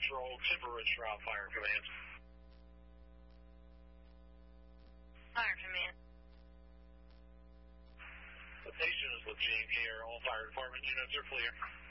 Road, Timber Ridge Route, Fire Command. Fire Command. The station is with Jane here. All fire department units are clear.